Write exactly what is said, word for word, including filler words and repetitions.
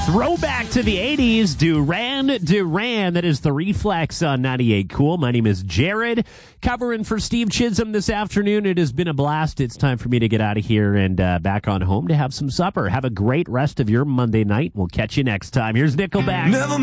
Throwback to the eighties, Duran Duran. That is the Reflex on ninety-eight Cool. My name is Jared, covering for Steve Chisholm this afternoon. It has been a blast. It's time for me to get out of here and uh, back on home to have some supper. Have a great rest of your Monday night. We'll catch you next time. Here's Nickelback. Never